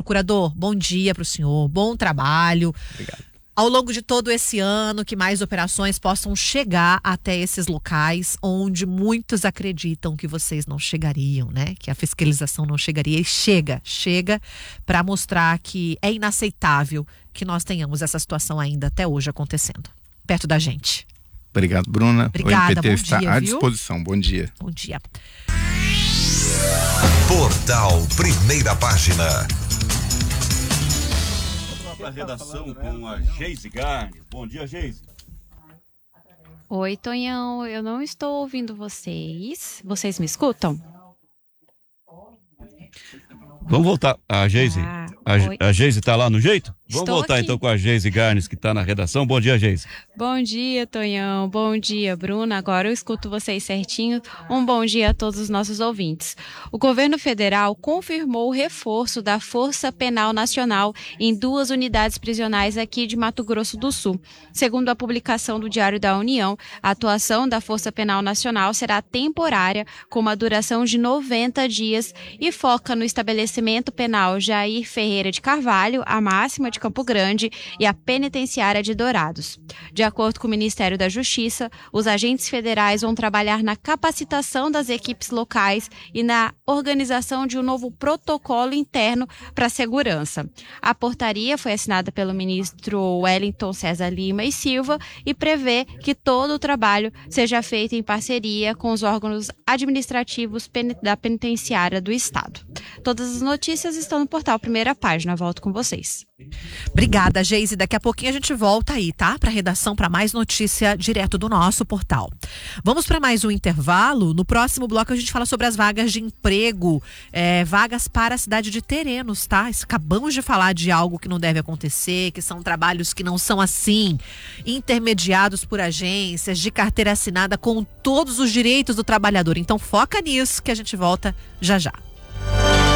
procurador, bom dia para o senhor, bom trabalho. Obrigado. Ao longo de todo esse ano, que mais operações possam chegar até esses locais onde muitos acreditam que vocês não chegariam, né? Que a fiscalização não chegaria. E chega para mostrar que é inaceitável que nós tenhamos essa situação ainda até hoje acontecendo, perto da gente. Obrigado, Bruna. Obrigada, o MPT está à viu? disposição. Bom dia. Bom dia. Portal Primeira Página. A redação com a Geise Garnes. Bom dia, Geise. Oi, Tonhão, eu não estou ouvindo vocês. Vocês me escutam? Vamos voltar. A Geise. A Geise está lá no jeito? Vamos Estou voltar aqui. então com a Geise Garnes, que está na redação. Bom dia, Geise. Bom dia, Tonhão. Bom dia, Bruna. Agora eu escuto vocês certinho. Um bom dia a todos os nossos ouvintes. O governo federal confirmou o reforço da Força Penal Nacional em 2 unidades prisionais aqui de Mato Grosso do Sul. Segundo a publicação do Diário da União, a atuação da Força Penal Nacional será temporária, com uma duração de 90 dias e foca no estabelecimento penal Jair Ferreira de Carvalho, a máxima de Campo Grande, e a penitenciária de Dourados. De acordo com o Ministério da Justiça, os agentes federais vão trabalhar na capacitação das equipes locais e na organização de um novo protocolo interno para a segurança. A portaria foi assinada pelo ministro Wellington César Lima e Silva e prevê que todo o trabalho seja feito em parceria com os órgãos administrativos da penitenciária do Estado. Todas as notícias estão no portal Primeira Página. Volto com vocês. Obrigada, Geise. Daqui a pouquinho a gente volta aí, tá? Para redação, para mais notícia direto do nosso portal. Vamos para mais um intervalo. No próximo bloco a gente fala sobre as vagas de emprego, vagas para a cidade de Terenos, tá? Acabamos de falar de algo que não deve acontecer, que são trabalhos que não são assim, intermediados por agências, de carteira assinada com todos os direitos do trabalhador. Então foca nisso que a gente volta já já.